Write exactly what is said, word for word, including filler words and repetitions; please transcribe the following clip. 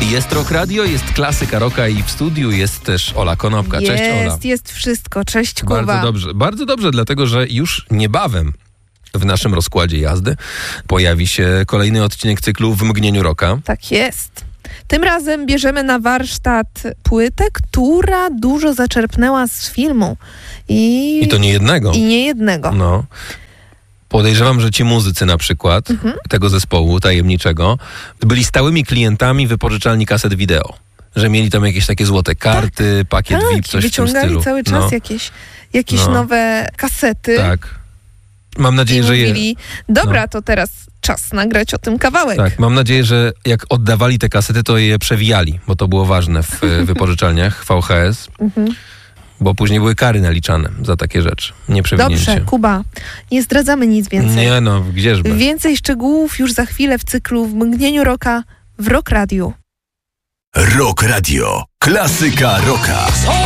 Jest Rock Radio, jest klasyka rocka i w studiu jest też Ola Konopka. Cześć, jest, Ola. Jest, jest wszystko. Cześć, Kuba. Bardzo dobrze, bardzo dobrze, dlatego że już niebawem w naszym rozkładzie jazdy pojawi się kolejny odcinek cyklu W mgnieniu rocka. Tak jest. Tym razem bierzemy na warsztat płytę, która dużo zaczerpnęła z filmu. I, I to nie jednego. I nie jednego. No. Podejrzewam, że ci muzycy na przykład Mhm. tego zespołu tajemniczego byli stałymi klientami wypożyczalni kaset wideo. Że mieli tam jakieś takie złote karty, pakiet tak, V I P, coś w tym wyciągali stylu. cały czas No, jakieś, jakieś No. nowe kasety. tak. Mam I nadzieję, że je... mówili, dobra, no. to teraz czas nagrać o tym kawałek. Tak, mam nadzieję, że jak oddawali te kasety, to je przewijali, bo to było ważne w e, wypożyczalniach V H S, Mhm. bo później były kary naliczane za takie rzeczy. Nie przewinięcie. Dobrze, Kuba, nie zdradzamy nic więcej. Nie no, gdzieżby. Więcej szczegółów już za chwilę w cyklu W mgnieniu rocka w Rock Radio. Rock Radio. Klasyka rocka.